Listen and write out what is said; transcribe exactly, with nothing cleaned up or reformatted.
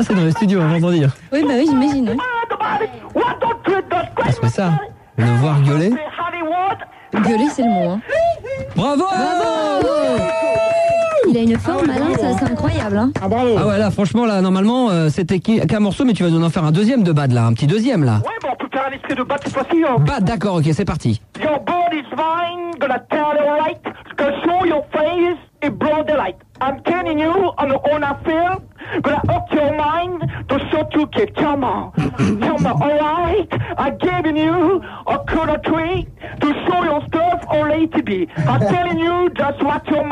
Ça, c'est dans les studios, on va dire. Oui, bah oui, j'imagine. Oui. Parce que ça, le voir gueuler. Gueuler, c'est le mot. Hein. Bravo, Bravo. Il a une forme, Alain, ça, c'est incroyable. Hein. Ah bravo. Ah ouais, là, franchement, là, normalement, euh, c'était qu'un morceau, mais tu vas nous en faire un deuxième de bad, là. Un petit deuxième, là. Ouais, bon, on peut faire un extrait de bad cette fois-ci. Hein. Bad, d'accord, ok, c'est parti. Your body's fine, gonna tell the right, gonna show your face, it blow the light. I'm telling you, on the own affair, gonna up your mind, to show you keep come on. Come on, alright, I'm giving you a color tree, to show your stuff, all A to be. I'm telling you just what your